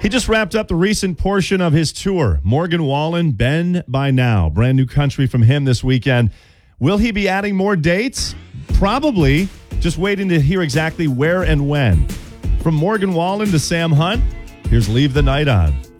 He just wrapped up the recent portion of his tour. Morgan Wallen, Ben by Now. Brand new country from him this weekend. Will he be adding more dates? Probably. Just waiting to hear exactly where and when. From Morgan Wallen to Sam Hunt, here's Leave the Night On.